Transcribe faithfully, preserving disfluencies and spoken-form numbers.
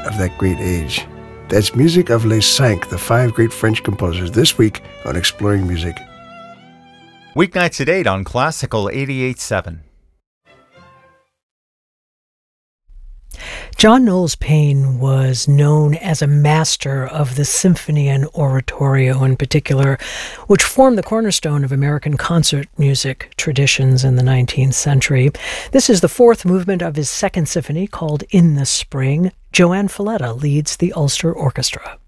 of that great age. That's music of Les Cinq, the five great French composers, this week on Exploring Music. Weeknights at eight on Classical eighty-eight point seven. John Knowles Paine was known as a master of the symphony and oratorio in particular, which formed the cornerstone of American concert music traditions in the nineteenth century. This is the fourth movement of his second symphony called In the Spring. Joanne Falletta leads the Ulster Orchestra.